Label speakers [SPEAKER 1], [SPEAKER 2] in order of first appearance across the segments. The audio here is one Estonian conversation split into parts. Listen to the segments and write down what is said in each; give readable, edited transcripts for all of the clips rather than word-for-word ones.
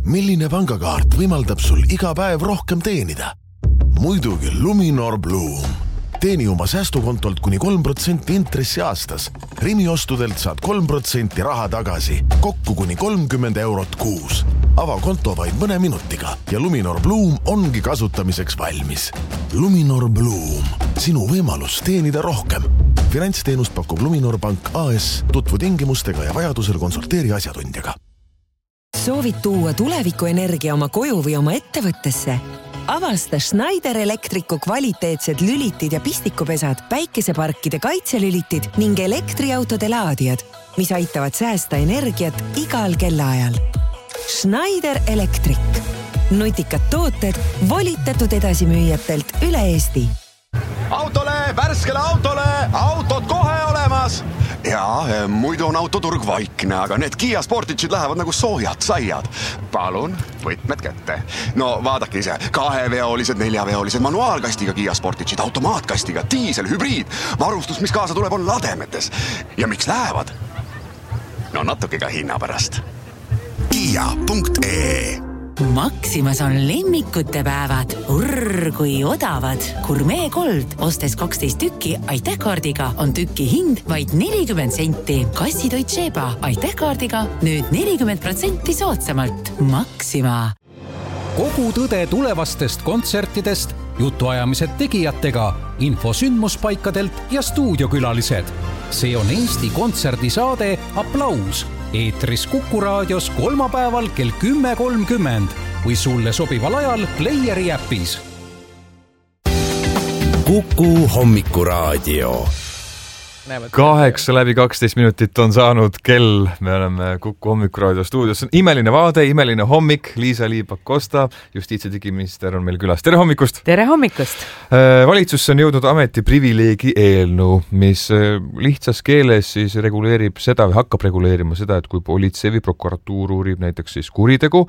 [SPEAKER 1] Milline pangakaart võimaldab sul iga päev rohkem teenida? Muidugi Luminor Bloom. Teeni oma säästukontolt kuni 3% intressi aastas. Rimi ostudelt saad 3% raha tagasi, kokku kuni 30 eurot kuus. Ava konto vaid mõne minutiga ja Luminor Bloom ongi kasutamiseks valmis. Luminor Bloom, sinu võimalus teenida rohkem. Finantsteenust pakub Luminor Pank AS, tutvu tingimustega ja vajadusel konsulteeri asjatundjaga.
[SPEAKER 2] Soovid tuua tulevikuenergia oma koju või oma ettevõttesse? Avasta Schneider Electricu kvaliteetsed lülitid ja pistikupesad, päikeseparkide kaitselülitid ning elektriautode laadijad, mis aitavad säästa energiat igal kellaajal. Schneider Electric. Nutikad tooted volitatud edasimüüjatelt üle Eesti.
[SPEAKER 3] Autole, värskele autole, autod kohe olemas!
[SPEAKER 4] Jaa, muidu on autoturg vaikne, aga need Kia Sportage'id lähevad nagu soojad saiad. Palun, võtmed kätte. No vaadake ise, 2-veolised, 4-veolised, manuaalkastiga Kia Sportage'id, automaatkastiga, diisel, hübriid. Varustus, mis kaasa tuleb, on lademetes. Ja miks lähevad? No natuke ka hinna pärast. Kia.ee
[SPEAKER 5] Maximas on lemmikute päevad. Urr, kui odavad. Gourmet Gold. Ostes 12 tükki Aitähkaardiga on tükki hind vaid 40 senti. Kassitoit Sheba Aitähkaardiga nüüd 40% soodsamalt. Maxima.
[SPEAKER 6] Kogu tõde tulevastest kontsertidest, jutuajamised tegijatega, info sündmuspaikadelt ja stuudiokülalised. See on Eesti kontserdisaade Applaus. Eetris Kuku raadios kolmapäeval kell 10.30 või sulle sobival ajal Playeri äpis.
[SPEAKER 7] Kuku hommikuraadio.
[SPEAKER 8] 8:12 minutit on saanud kell. Me oleme Kuku hommikuraadio stuudios. Imeline vaade, imeline hommik. Liisa-Ly Pakosta, justiits- ja digiminister on meil külas. Tere hommikust!
[SPEAKER 9] Tere hommikust!
[SPEAKER 8] Valitsusse on jõudnud ameti privileegi eelnõu, mis lihtsas keeles siis reguleerib seda või hakkab reguleerima seda, et kui politsei või prokuratuur uurib näiteks siis kuritegu,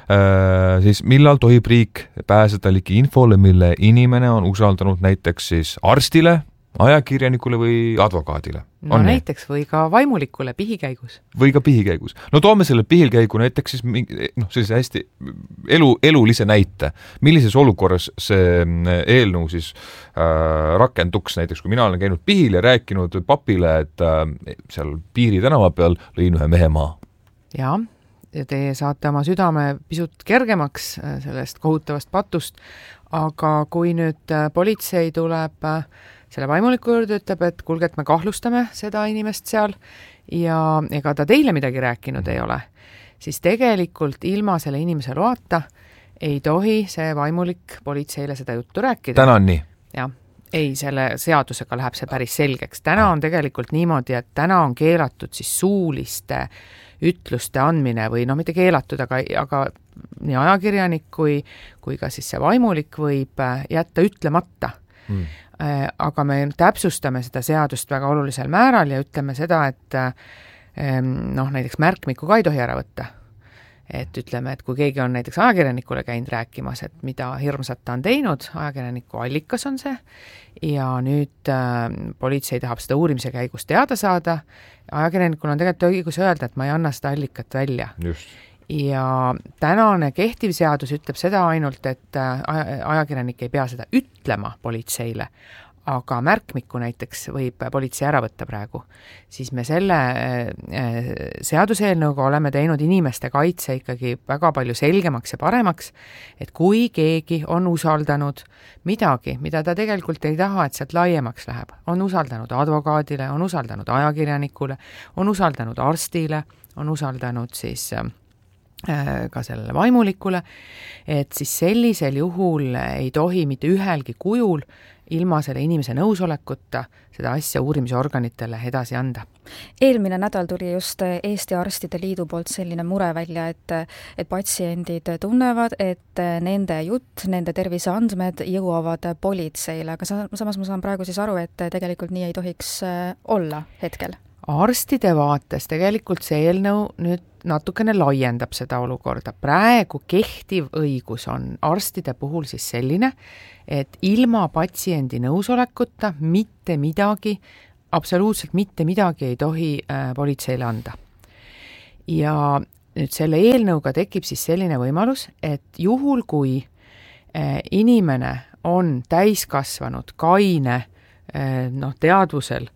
[SPEAKER 8] siis millal tohib riik pääseda ligi infole, mille inimene on usaldanud näiteks siis arstile, ajakirjanikule või advokaadile.
[SPEAKER 9] No näiteks või ka vaimulikule pihikäigus.
[SPEAKER 8] Või ka pihikäigus. No toome selle pihikäigu näiteks siis sellise hästi elulise näite. Millises olukorras see eelnõu siis rakenduks näiteks, kui mina olen käinud pihil ja rääkinud papile, et seal Piiri tänava peal lõin ühe mehe maa.
[SPEAKER 9] Ja te saate oma südame pisut kergemaks sellest kohutavast patust, aga kui nüüd politsei tuleb selle vaimuliku juurde, ütleb, et kuulge, et me kahtlustame seda inimest seal ja ega ta teile midagi rääkinud ei ole, siis tegelikult ilma selle inimese loata ei tohi see vaimulik politseile seda juttu rääkida.
[SPEAKER 8] Täna on nii?
[SPEAKER 9] Jah, ei, selle seadusega läheb see päris selgeks. Täna on tegelikult niimoodi, et täna on keelatud siis suuliste ütluste andmine või mitte keelatud, aga nii ajakirjanik kui ka siis see vaimulik võib jätta ütlemata. Aga me täpsustame seda seadust väga olulisel määral ja ütleme seda, et näiteks märkmikku ka ei tohi ära võtta. Et ütleme, et kui keegi on näiteks ajakirjanikule käinud rääkimas, et mida hirmsat ta on teinud, ajakirjaniku allikas on see, ja nüüd politsei tahab seda uurimise käigus teada saada, ajakirjanikul on tegelikult õigus öelda, et ma ei anna seda allikat välja.
[SPEAKER 8] Just.
[SPEAKER 9] Ja tänane kehtiv seadus ütleb seda ainult, et ajakirjanik ei pea seda ütlema politseile, aga märkmikku näiteks võib politsei ära võtta praegu. Siis me selle seaduseelnõuga oleme teinud inimeste kaitse ikkagi väga palju selgemaks ja paremaks, et kui keegi on usaldanud midagi, mida ta tegelikult ei taha, et sealt laiemaks läheb, on usaldanud advokaadile, on usaldanud ajakirjanikule, on usaldanud arstile, on usaldanud siis ka sellele vaimulikule, et siis sellisel juhul ei tohi mitte ühelgi kujul ilma selle inimese nõusolekuta seda asja uurimisorganitele edasi anda.
[SPEAKER 10] Eelmine nädal tuli just Eesti Arstide Liidu poolt selline mure välja, et patsiendid tunnevad, et nende jutt, nende terviseandmed jõuavad politseile, aga samas ma saan praegu siis aru, et tegelikult nii ei tohiks olla hetkel.
[SPEAKER 9] Arstide vaates tegelikult see eelnõu nüüd natukene laiendab seda olukorda. Praegu kehtiv õigus on arstide puhul siis selline, et ilma patsiendi nõusolekuta mitte midagi, absoluutselt mitte midagi ei tohi politseile anda. Ja nüüd selle eelnõuga tekib siis selline võimalus, et juhul kui inimene on täiskasvanud, kaine, teadvusel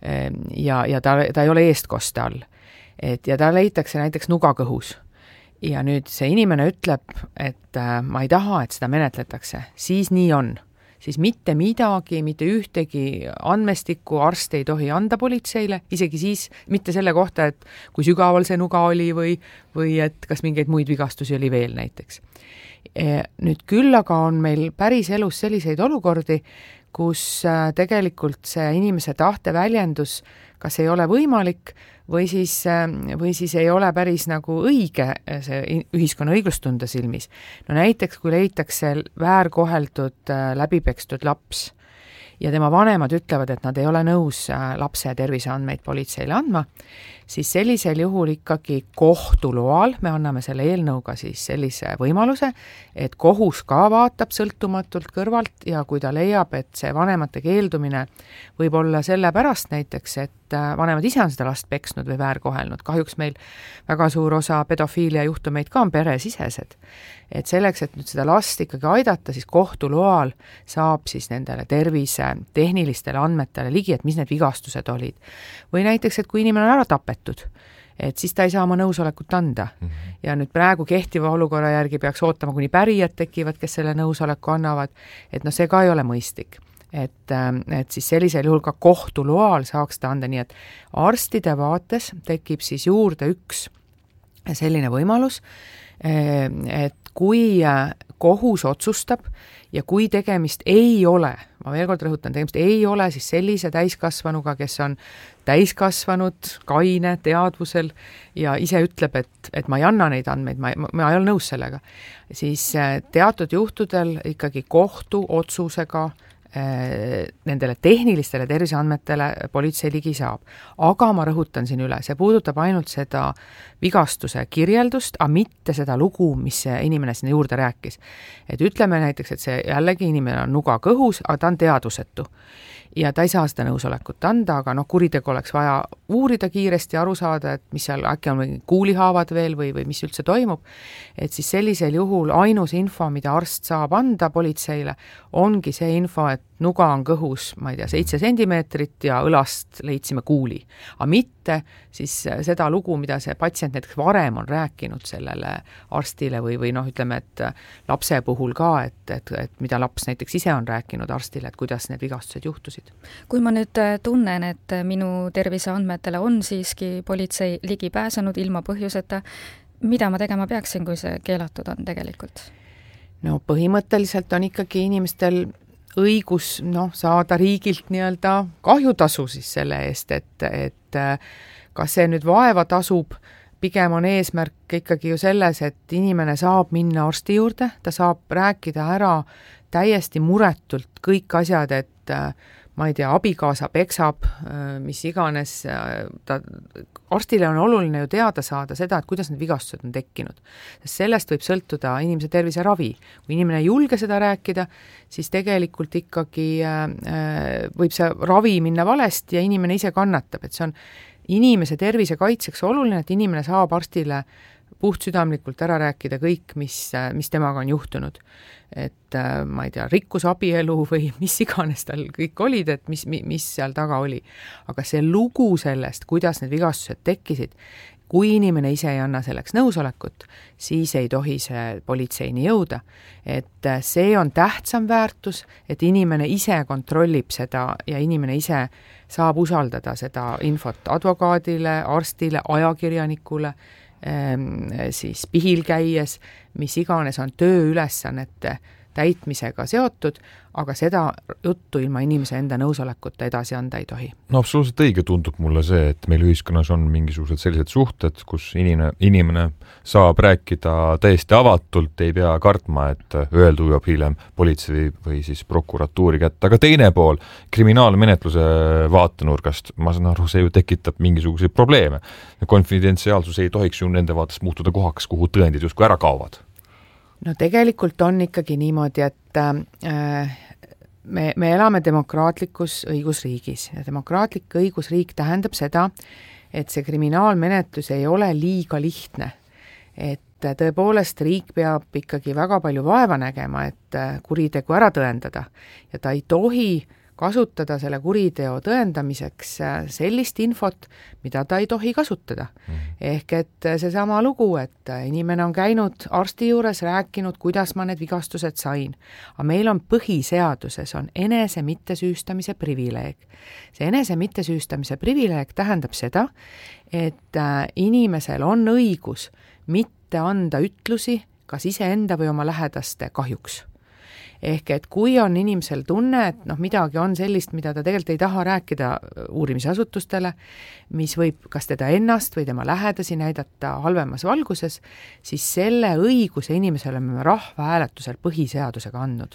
[SPEAKER 9] ja ta ei ole eestkoste all, ja ta leitakse näiteks nugakõhus ja nüüd see inimene ütleb, et ma ei taha, et seda menetletakse, siis nii on. Siis mitte midagi, mitte ühtegi andmestikku arst ei tohi anda politseile, isegi siis mitte selle kohta, et kui sügaval see nuga oli või et kas mingeid muid vigastusi oli veel näiteks. Nüüd küll aga on meil päris elus selliseid olukordi, kus tegelikult see inimese tahte väljendus kas ei ole võimalik või siis ei ole päris nagu õige see ühiskonna õiglustunde silmis. No näiteks, kui leitakse väärkoheldud, läbipekstud laps ja tema vanemad ütlevad, et nad ei ole nõus lapse terviseandmeid politseile andma, siis sellisel juhul ikkagi kohtu loal me anname selle eelnõuga siis sellise võimaluse, et kohus ka vaatab sõltumatult kõrvalt ja kui ta leiab, et see vanemate keeldumine võib olla selle pärast näiteks, et vanemad ise on seda last peksnud või väärkohelnud. Kahjuks meil väga suur osa pedofiilia juhtumeid ka on peresisesed. Et selleks, et nüüd seda last ikkagi aidata, siis kohtu loal saab siis nendele tervise tehnilistele andmetele ligi, et mis need vigastused olid. Või näiteks, et kui inimene on ära tapetud, et siis ta ei saa oma nõusolekut anda. Ja nüüd praegu kehtiva olukorra järgi peaks ootama, kuni pärijad tekivad, kes selle nõusoleku annavad, et see ka ei ole mõistlik. Et siis sellisel juhul ka kohtu loal saaks ta anda, nii et arstide vaates tekib siis juurde üks selline võimalus, et kui kohus otsustab ja kui tegemist ei ole, ma veel kord rõhutan, tegemist ei ole siis sellise täiskasvanuga, kes on täiskasvanud, kaine, teadvusel ja ise ütleb, et ma ei anna neid andmeid, ma ei ole nõus sellega, siis teatud juhtudel ikkagi kohtu otsusega nendele tehnilistele terviseandmetele politsei ligi saab. Aga ma rõhutan siin üle, see puudutab ainult seda vigastuse kirjeldust, aga mitte seda lugu, mis see inimene sinna juurde rääkis. Et ütleme näiteks, et see jällegi inimene on nuga kõhus, aga ta on teadvusetu. Ja ta ei saa seda nõusolekut anda, aga kuritegu oleks vaja uurida kiiresti, aru saada, et mis seal äkki on kuulihaavad veel või mis üldse toimub. Et siis sellisel juhul ainus info, mida arst saab anda politseile, ongi see info, et nuga on kõhus, ma ei tea, 7 sentimeetrit ja õlast leidsime kuuli. Aga mitte siis seda lugu, mida see patsient näiteks varem on rääkinud sellele arstile või ütleme, et lapse puhul ka, et mida laps näiteks ise on rääkinud arstile, et kuidas need vigastused juhtusid.
[SPEAKER 10] Kui ma nüüd tunnen, et minu terviseandmetele on siiski politsei ligi pääsenud ilma põhjuseta, mida ma tegema peaksin, kui see keelatud on tegelikult?
[SPEAKER 9] No põhimõtteliselt on ikkagi inimestel õigus saada riigilt nii-öelda kahjutasu siis selle eest, et kas see nüüd vaeva tasub, pigem on eesmärk ikkagi ju selles, et inimene saab minna arsti juurde, ta saab rääkida ära täiesti muretult kõik asjad, et ma ei tea, abikaasa peksab, mis iganes, arstile on oluline ju teada saada seda, et kuidas need vigastused on tekkinud. Sest sellest võib sõltuda inimese tervise ravi. Kui inimene ei julge seda rääkida, siis tegelikult ikkagi võib see ravi minna valesti ja inimene ise kannatab. Et see on inimese tervise kaitseks oluline, et inimene saab arstile puhtsüdamlikult ära rääkida kõik, mis temaga on juhtunud. Et ma ei tea, rikkusabielu või mis iganes tal kõik olid, et mis seal taga oli. Aga see lugu sellest, kuidas need vigastused tekkisid, kui inimene ise ei anna selleks nõusolekut, siis ei tohi see politseini jõuda. Et see on tähtsam väärtus, et inimene ise kontrollib seda ja inimene ise saab usaldada seda infot advokaadile, arstile, ajakirjanikule, siis pihil käies, mis iganes on tööülesannete täitmisega seotud, aga seda juttu ilma inimese enda nõusolekuta edasi anda ei tohi.
[SPEAKER 8] No absoluutselt õige tundub mulle see, et meil ühiskonnas on mingisugused sellised suhted, kus inimene saab rääkida täiesti avatult, ei pea kartma, et öeldu jõuab hiljem politsei või siis prokuratuuri kätte. Aga teine pool, kriminaalmenetluse vaatenurgast, ma saan aru, see ju tekitab mingisuguseid probleeme. Konfidentsiaalsus ei tohiks ju nende vaatest muutuda kohaks, kuhu tõendid justkui ära kaovad.
[SPEAKER 9] No tegelikult on ikkagi niimoodi, et me elame demokraatlikus õigusriigis ja demokraatlik õigusriik tähendab seda, et see kriminaalmenetlus ei ole liiga lihtne. et tõepoolest riik peab ikkagi väga palju vaeva nägema, et kuritegu ära tõendada ja ta ei tohi kasutada selle kuriteo tõendamiseks sellist infot, mida ta ei tohi kasutada. Ehk et seesama lugu, et inimene on käinud arsti juures, rääkinud, kuidas ma need vigastused sain. Aga meil on põhiseaduses on enese mittesüüstamise privileeg. See enese mittesüüstamise privileeg tähendab seda, et inimesel on õigus mitte anda ütlusi kas iseenda või oma lähedaste kahjuks. Ehk et kui on inimesel tunne, et midagi on sellist, mida ta tegelikult ei taha rääkida uurimisasutustele, mis võib kas teda ennast või tema lähedasi näidata halvemas valguses, siis selle õiguse inimesele me rahvahääletusel põhiseadusega andnud.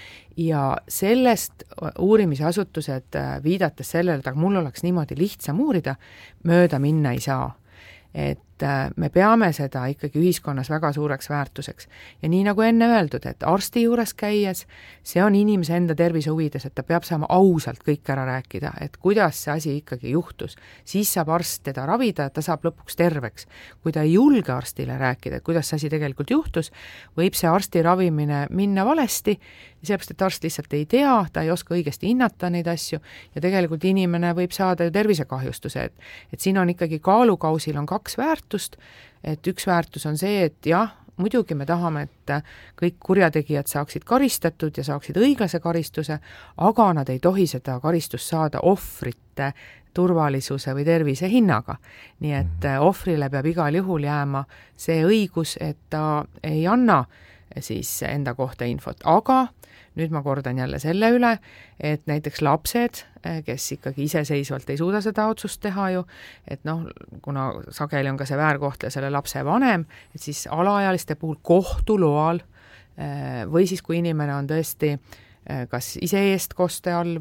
[SPEAKER 9] Ja sellest uurimisasutused viidates sellele, et mul oleks niimoodi lihtsam uurida, mööda minna ei saa. Et me peame seda ikkagi ühiskonnas väga suureks väärtuseks. Ja nii nagu enne öeldud, et arsti juures käies, see on inimese enda tervise huvides, et ta peab saama ausalt kõik ära rääkida, et kuidas see asi ikkagi juhtus. Siis saab arst teda ravida, ta saab lõpuks terveks. Kui ta ei julge arstile rääkida, et kuidas see asi tegelikult juhtus, võib see arsti ravimine minna valesti, sellepärast, et arst lihtsalt ei tea, ta ei oska õigesti hinnata neid asju ja tegelikult inimene võib saada ju tervisekahjustuse. Et siin on ikkagi kaalukausil on kaks väärtust, et üks väärtus on see, et jah, muidugi me tahame, et kõik kurjategijad saaksid karistatud ja saaksid õiglase karistuse, aga nad ei tohi seda karistust saada ohvrite turvalisuse või tervise hinnaga. Nii et ohvrile peab igal juhul jääma see õigus, et ta ei anna siis enda kohta infot, aga nüüd ma kordan jälle selle üle, et näiteks lapsed, kes ikkagi iseseisvalt ei suuda seda otsust teha ju, et kuna sageli on ka see väärkohtleja selle lapse vanem, et siis alaealiste puhul kohtu loal või siis kui inimene on tõesti kas ise eestkoste all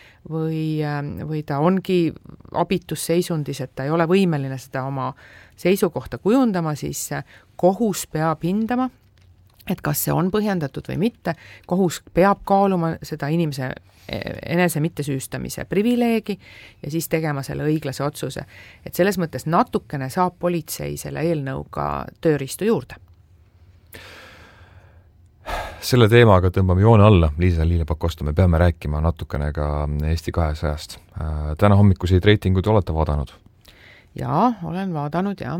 [SPEAKER 9] või ta ongi abitusseisundis, et ta ei ole võimeline seda oma seisukohta kujundama, siis kohus peab hindama, et kas see on põhjendatud või mitte, kohus peab kaaluma seda inimese enese mittesüüstamise privileegi ja siis tegema selle õiglase otsuse. Et selles mõttes natukene saab politsei selle eelnõuga tööriistu juurde.
[SPEAKER 8] Selle teemaga tõmbame joone alla, Liisa-Liile Pakosta, me peame rääkima natukene ka Eesti 200-st. Täna hommikuseid reitinguid olete vaadanud?
[SPEAKER 9] Jaa, olen vaadanud, jah.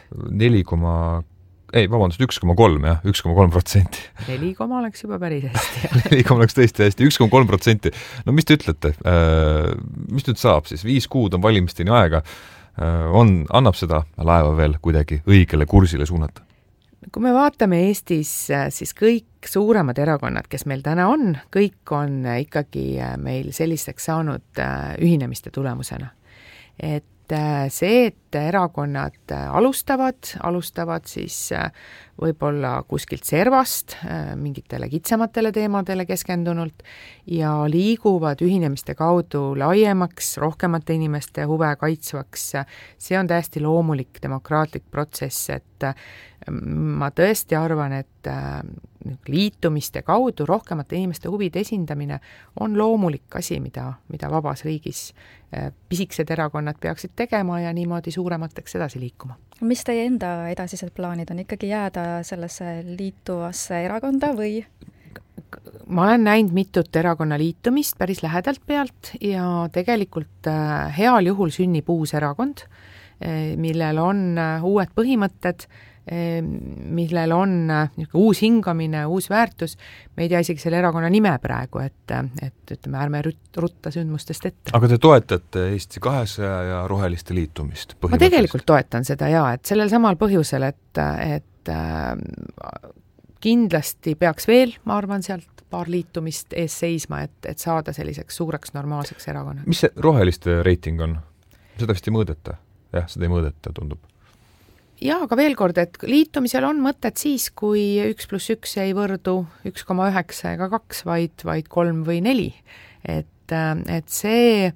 [SPEAKER 8] 1,3, jah, 1,3%.
[SPEAKER 9] 4, oleks juba päris hästi.
[SPEAKER 8] 4 oleks tõesti hästi, 1,3%. No mis te ütlete? Mis nüüd saab siis? 5 kuud on valimisteni aega. Annab seda laeva veel kuidagi õigele kursile suunata?
[SPEAKER 9] Kui me vaatame Eestis, siis kõik suuremad erakonnad, kes meil täna on, kõik on ikkagi meil sellisteks saanud ühinemiste tulemusena. Et see, et erakonnad alustavad siis võib-olla kuskilt servast mingitele kitsamatele teemadele keskendunult ja liiguvad ühinemiste kaudu laiemaks, rohkemate inimeste huve kaitsvaks. See on täiesti loomulik demokraatlik protsess, et ma tõesti arvan, et liitumiste kaudu rohkemate inimeste huvide esindamine on loomulik asi, mida vabas riigis pisikesed erakonnad peaksid tegema ja niimoodi suuremateks edasi liikuma.
[SPEAKER 10] Mis teie enda edasised plaanid on ikkagi jääda sellesse liituvasse erakonda või?
[SPEAKER 9] Ma olen näinud mitut erakonna liitumist päris lähedalt pealt ja tegelikult heal juhul sünnib uus erakond, millel on uued põhimõtted, millel on uus hingamine, uus väärtus. Me ei tea isegi selle erakonna nime praegu, et ütleme, ärme rutta sündmustest ette.
[SPEAKER 8] Aga te toetate Eesti 200 ja Roheliste liitumist?
[SPEAKER 9] Ma tegelikult toetan seda et sellel samal põhjusel, et kindlasti peaks veel, ma arvan, sealt paar liitumist ees seisma, et saada selliseks suureks normaalseks erakonna.
[SPEAKER 8] Mis see Roheliste reiting on? Seda vist ei mõõdeta? Jah, seda ei mõõdeta, tundub.
[SPEAKER 9] Ja, aga veel kord, et liitumisel on mõtet siis, kui 1+1 ei võrdu 1,9 ega 2, vaid 3 või 4. Et see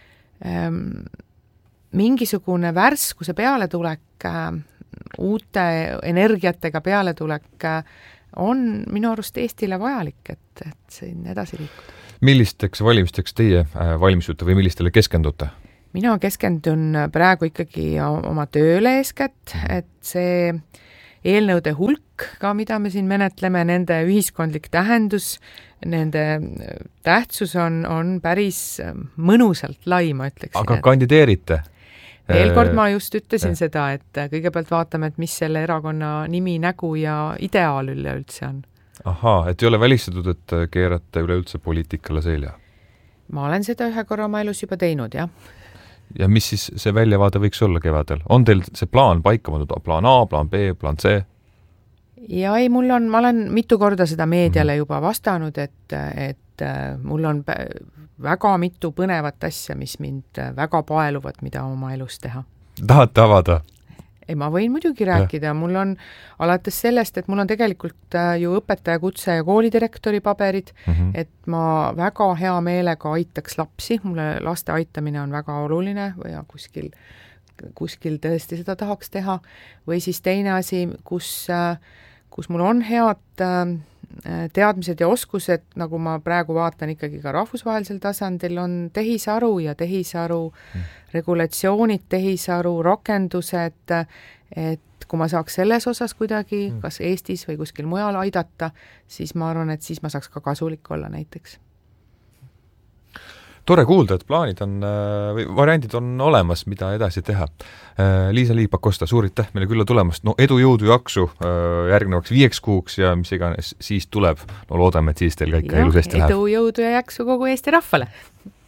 [SPEAKER 9] mingisugune värskuse pealetulek, uute energiatega pealetulek on minu arust Eestile vajalik, et siin edasi liikuda.
[SPEAKER 8] Millisteks valimisteks teie valmistute või millistele keskendute?
[SPEAKER 9] Mina keskendun praegu ikkagi oma tööle eeskätt, et see eelnõude hulk ka, mida me siin menetleme, nende ühiskondlik tähendus, nende tähtsus on päris mõnusalt lai, ma ütleksin.
[SPEAKER 8] Aga kandideerite?
[SPEAKER 9] Veel kord ma just ütlesin seda, et kõigepealt vaatame, et mis selle erakonna nimi, nägu ja ideaal üleüldse on.
[SPEAKER 8] Ahaa, et ei ole välistatud, et keerate üleüldse poliitikale selja?
[SPEAKER 9] Ma olen seda ühe korra oma elus juba teinud, jah.
[SPEAKER 8] Ja mis siis see väljavaade võiks olla kevadel? On teil see plaan paika pandud, plaan A, plaan B, plaan C?
[SPEAKER 9] Ja ei, ma olen mitu korda seda meediale juba vastanud, et mul on väga mitu põnevat asja, mis mind väga paeluvad, mida oma elus teha.
[SPEAKER 8] Tahate avada?
[SPEAKER 9] Ei, ma võin muidugi rääkida. Mul on alates sellest, et mul on tegelikult ju õpetaja kutse ja koolidirektori paberid, et ma väga hea meelega aitaks lapsi. Mulle laste aitamine on väga oluline ja kuskil tõesti seda tahaks teha. Või siis teine asi, kus mul on head teadmised ja oskused, nagu ma praegu vaatan ikkagi ka rahvusvahelisel tasandil, on tehisaru ja tehisaru regulatsioonid, tehisaru rakendused, et kui ma saaks selles osas kuidagi, kas Eestis või kuskil mujal aidata, siis ma arvan, et siis ma saaks ka kasulik olla näiteks.
[SPEAKER 8] Tore kuulda, et plaanid on, või variandid on olemas, mida edasi teha. Liisa-Lee Pakosta, suur aitäh meile külla tulemast. No edu, jõudu, jaksu järgnevaks 5 kuuks ja mis iganes siis tuleb. No loodame, et siis teil kõik elus hästi läheb.
[SPEAKER 9] Edu, jõudu ja jaksu kogu Eesti rahvale!